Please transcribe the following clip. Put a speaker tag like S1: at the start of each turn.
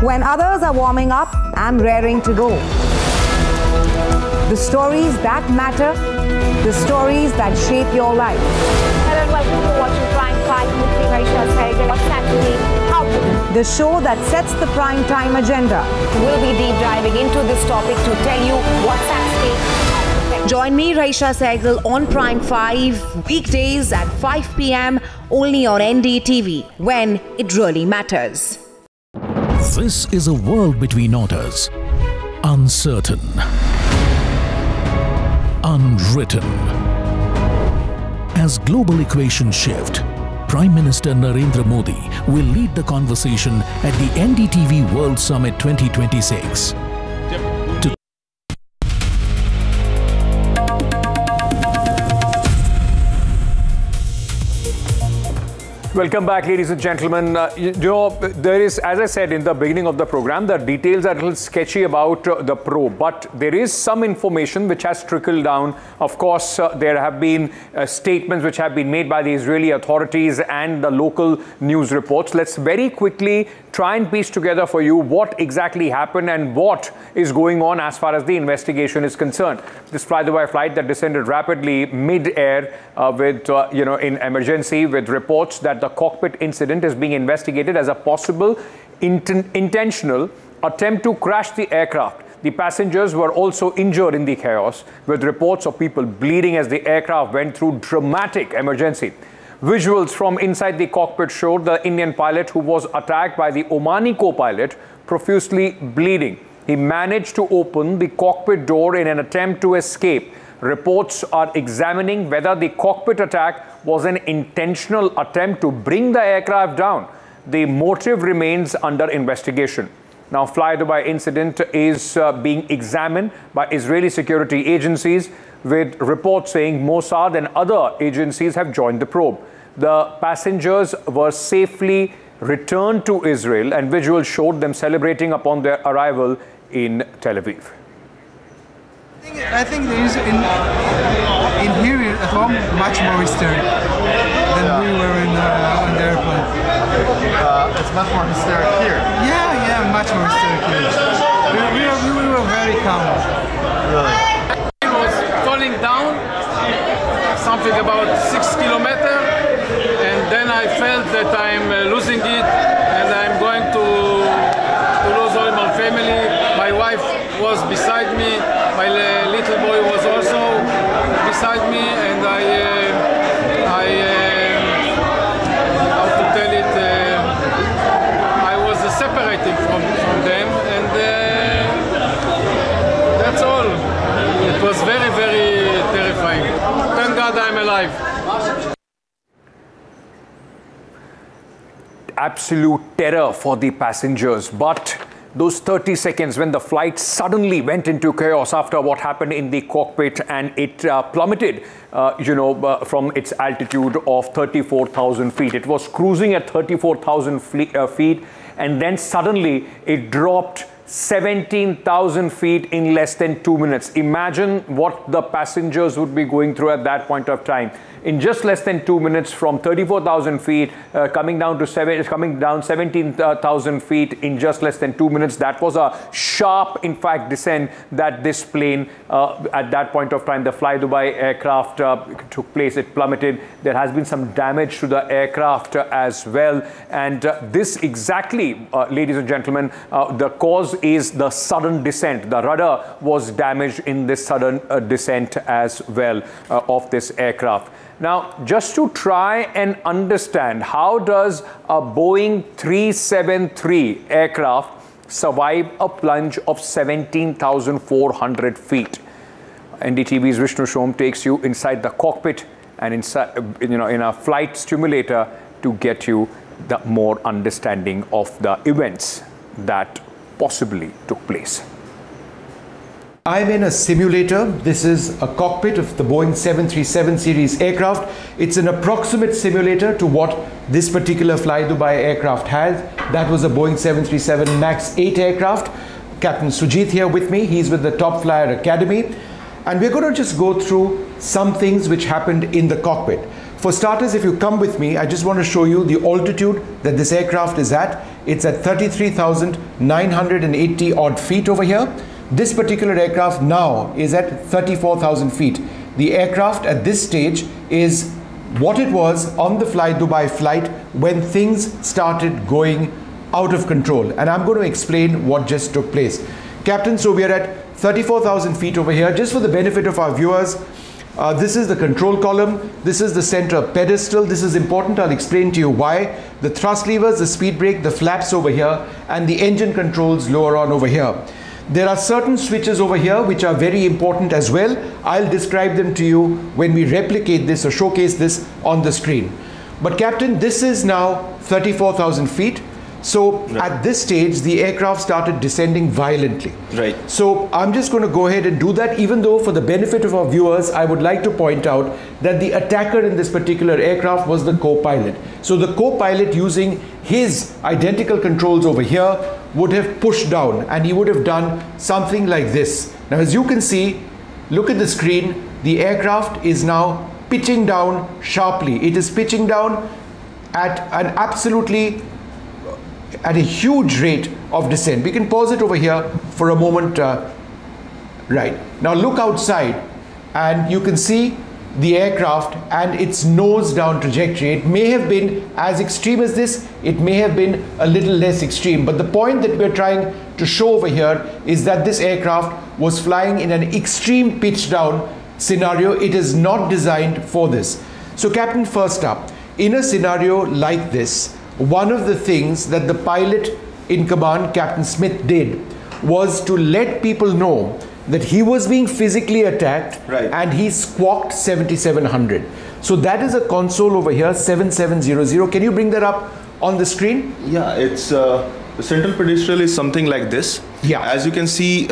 S1: When others are warming up, I'm raring to go. The stories that matter, the stories that shape your life.
S2: Hello and welcome to watching Prime 5 with me, Raisha Sehgal. What's actually happening?
S1: The show that sets the prime time agenda.
S2: We'll be deep diving into this topic to tell you what's at stake.
S1: Join me, Raisha Sehgal, on Prime 5, weekdays at 5 p.m. only on NDTV, when it really matters.
S3: This is a world between orders, uncertain, unwritten. As global equations shift, Prime Minister Narendra Modi will lead the conversation at the NDTV World Summit 2026.
S4: Welcome back, ladies and gentlemen. There is, as I said in the beginning of the program, the details are a little sketchy about the probe, but there is some information which has trickled down. Of course, there have been statements which have been made by the Israeli authorities and the local news reports. Let's very quickly try and piece together for you what exactly happened and what is going on as far as the investigation is concerned. This fly-by flight that descended rapidly mid-air in emergency, with reports that the cockpit incident is being investigated as a possible intentional attempt to crash the aircraft. The passengers were also injured in the chaos, with reports of people bleeding as the aircraft went through dramatic emergency. Visuals from inside the cockpit showed the Indian pilot who was attacked by the Omani co-pilot profusely bleeding. He managed to open the cockpit door in an attempt to escape. Reports are examining whether the cockpit attack was an intentional attempt to bring the aircraft down. The motive remains under investigation. Now, fly-by incident is being examined by Israeli security agencies, with reports saying Mossad and other agencies have joined the probe. The passengers were safely returned to Israel, and visuals showed them celebrating upon their arrival in Tel Aviv.
S5: I think there is in here at home much more hysteric than we were in the airplane.
S6: It's much more hysteric here.
S5: Yeah, much more hysteric here. We were very calm.
S6: Really?
S7: It was falling down, something about 6 kilometers, and then I felt that I'm losing it, and I'm going to lose all my family. My wife was beside me. My little boy was also beside me, and how to tell it, I was separating from them, and that's all. It was very, very terrifying. Thank God I'm alive.
S4: Absolute terror for the passengers, but those 30 seconds when the flight suddenly went into chaos after what happened in the cockpit, and it plummeted, from its altitude of 34,000 feet. It was cruising at 34,000 feet, and then suddenly it dropped 17,000 feet in less than 2 minutes. Imagine what the passengers would be going through at that point of time. In just less than 2 minutes, from 34,000 feet, coming down 17,000 feet in just less than 2 minutes. That was a sharp, in fact, descent that this plane, at that point of time, the fly-by aircraft took place. It plummeted. There has been some damage to the aircraft as well. And this exactly, ladies and gentlemen, the cause is the sudden descent. The rudder was damaged in this sudden descent as well of this aircraft. Now, just to try and understand, how does a Boeing 373 aircraft survive a plunge of 17,400 feet? NDTV's Vishnu Shom takes you inside the cockpit and inside, in a flight simulator to get you the more understanding of the events that possibly took place.
S8: I'm in a simulator. This is a cockpit of the Boeing 737 series aircraft. It's an approximate simulator to what this particular fly-by aircraft had. That was a Boeing 737 MAX 8 aircraft. Captain Sujit here with me. He's with the Top Flyer Academy. And we're going to just go through some things which happened in the cockpit. For starters, if you come with me, I just want to show you the altitude that this aircraft is at. It's at 33,980 odd feet over here. This particular aircraft now is at 34,000 feet. The aircraft at this stage is what it was on the Fly Dubai flight when things started going out of control. And I'm going to explain what just took place. Captain, so we are at 34,000 feet over here. Just for the benefit of our viewers, this is the control column. This is the center pedestal. This is important. I'll explain to you why. The thrust levers, the speed brake, the flaps over here, and the engine controls lower on over here. There are certain switches over here which are very important as well. I'll describe them to you when we replicate this or showcase this on the screen. But Captain, this is now 34,000 feet. So at this stage, the aircraft started descending violently.
S9: Right.
S8: So I'm just going to go ahead and do that, even though for the benefit of our viewers, I would like to point out that the attacker in this particular aircraft was the co-pilot. So the co-pilot, using his identical controls over here, would have pushed down, and he would have done something like this. Now, as you can see, look at the screen, the aircraft is now pitching down sharply. It is pitching down at an at a huge rate of descent. We can pause it over here for a moment. Right. Now look outside and you can see the aircraft and its nose down trajectory. It may have been as extreme as this, it may have been a little less extreme, but the point that we're trying to show over here is that this aircraft was flying in an extreme pitch down scenario. It is not designed for this. So Captain, first up, in a scenario like this, one of the things that the pilot in command, Captain Smith, did was to let people know that he was being physically attacked, and he squawked 7700. So that is a console over here, 7700. Can you bring that up on the screen?
S9: Yeah, it's the central pedestal is something like this.
S8: Yeah.
S9: As you can see,